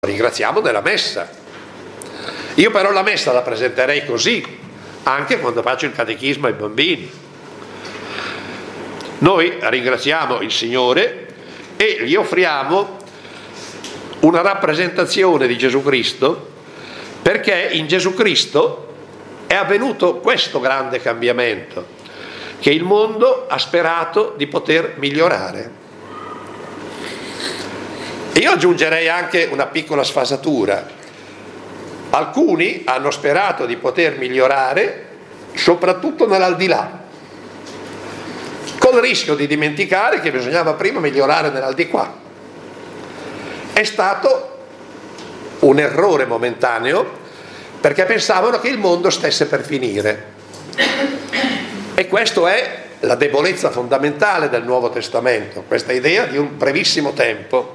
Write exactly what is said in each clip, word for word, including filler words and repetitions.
ringraziamo della messa. Io però la messa la presenterei così, anche quando faccio il catechismo ai bambini. Noi ringraziamo il Signore e gli offriamo una rappresentazione di Gesù Cristo, perché in Gesù Cristo è avvenuto questo grande cambiamento che il mondo ha sperato di poter migliorare. E io aggiungerei anche una piccola sfasatura. Alcuni hanno sperato di poter migliorare soprattutto nell'aldilà, col rischio di dimenticare che bisognava prima migliorare nell'aldilà. È stato un errore momentaneo, perché pensavano che il mondo stesse per finire. E questa è la debolezza fondamentale del Nuovo Testamento, questa idea di un brevissimo tempo.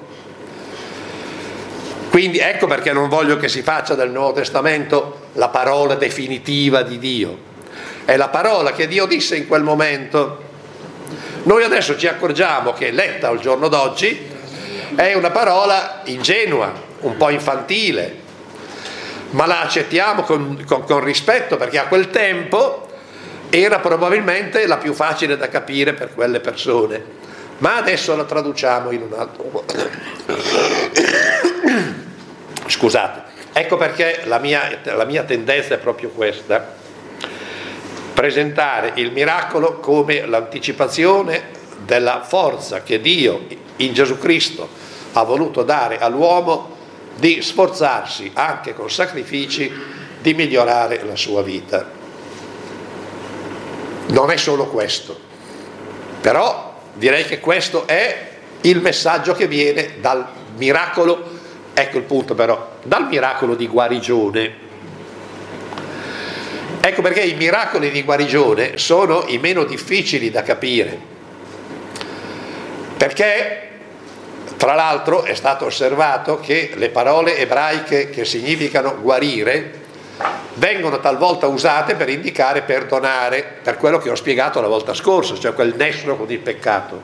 Quindi ecco perché non voglio che si faccia del Nuovo Testamento la parola definitiva di Dio. È la parola che Dio disse in quel momento. Noi adesso ci accorgiamo che, letta al giorno d'oggi, è una parola ingenua, un po' infantile, ma la accettiamo con, con, con rispetto, perché a quel tempo era probabilmente la più facile da capire per quelle persone. Ma adesso la traduciamo in un altro modo. Scusate, ecco perché la mia, la mia tendenza è proprio questa: presentare il miracolo come l'anticipazione della forza che Dio in Gesù Cristo ha voluto dare all'uomo di sforzarsi anche con sacrifici di migliorare la sua vita. Non è solo questo, però direi che questo è il messaggio che viene dal miracolo. Ecco il punto però, dal miracolo di guarigione. Ecco perché i miracoli di guarigione sono i meno difficili da capire, perché tra l'altro è stato osservato che le parole ebraiche che significano guarire vengono talvolta usate per indicare perdonare, per quello che ho spiegato la volta scorsa, cioè quel nesso con il peccato.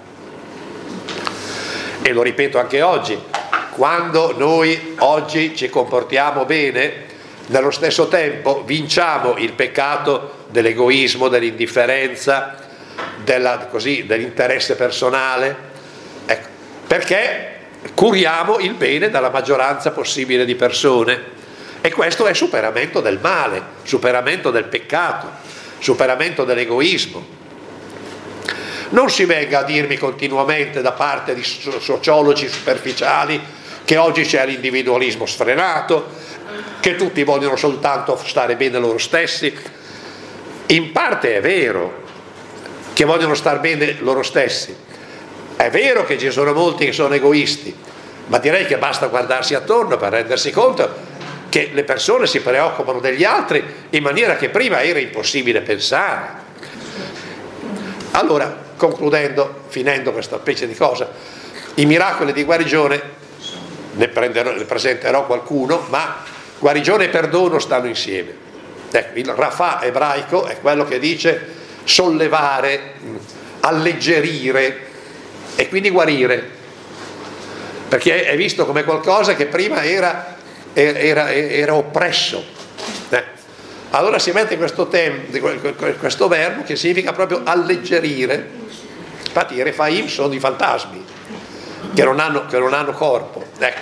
E lo ripeto anche oggi: quando noi oggi ci comportiamo bene, nello stesso tempo vinciamo il peccato dell'egoismo, dell'indifferenza, della, così, dell'interesse personale, ecco, perché curiamo il bene della maggioranza possibile di persone. E questo è superamento del male, superamento del peccato, superamento dell'egoismo. Non si venga a dirmi continuamente da parte di sociologi superficiali che oggi c'è l'individualismo sfrenato, che tutti vogliono soltanto stare bene loro stessi. In parte è vero che vogliono star bene loro stessi, è vero che ci sono molti che sono egoisti, ma direi che basta guardarsi attorno per rendersi conto che le persone si preoccupano degli altri in maniera che prima era impossibile pensare. Allora, concludendo, finendo questa specie di cosa, i miracoli di guarigione, ne, prenderò, ne presenterò qualcuno, ma guarigione e perdono stanno insieme. Ecco, il rafà ebraico è quello che dice sollevare, alleggerire e quindi guarire, perché è visto come qualcosa che prima era, era, era oppresso. Eh. Allora si mette questo, tem, questo verbo che significa proprio alleggerire. Infatti i refaim sono i fantasmi che non hanno, che non hanno corpo. Ecco.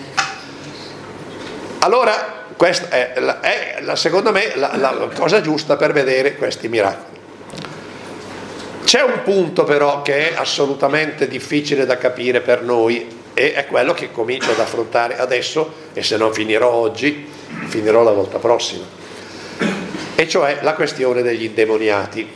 Allora questa è, è la, secondo me la, la cosa giusta per vedere questi miracoli. C'è un punto però che è assolutamente difficile da capire per noi, e è quello che comincio ad affrontare adesso, e se non finirò oggi finirò la volta prossima, e cioè la questione degli indemoniati.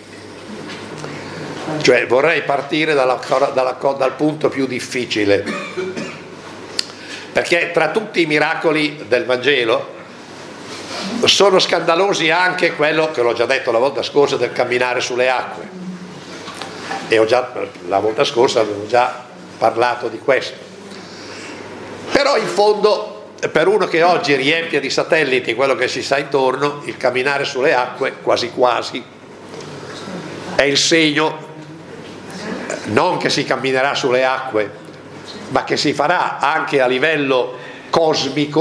Cioè vorrei partire dalla, dalla, dal punto più difficile, perché tra tutti i miracoli del Vangelo sono scandalosi anche quello che l'ho già detto la volta scorsa del camminare sulle acque, e ho già, la volta scorsa avevo già parlato di questo. Però in fondo, per uno che oggi riempie di satelliti quello che si sa intorno, il camminare sulle acque quasi quasi è il segno non che si camminerà sulle acque, ma che si farà anche a livello cosmico